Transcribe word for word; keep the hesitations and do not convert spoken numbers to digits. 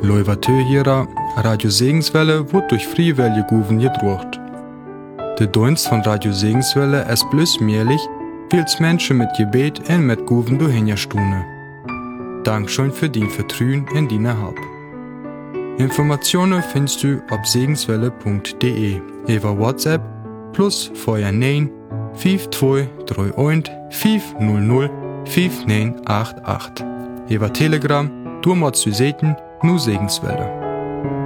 Leuvatö Radio Segenswelle wird durch Freiwillige Guven gedruckt. Der Dienst von Radio Segenswelle ist bloß möglich, weil es Menschen mit Gebet und mit Guven durchhinterstunden. Dankeschön für dein Vertrauen in deine Hab. Informationen findest du auf segenswelle punkt de über WhatsApp plus Feuer neun fünf zwei drei eins fünf null null fünf neun acht acht. Über Telegram, du machst du Seiten, nur Segenswelle.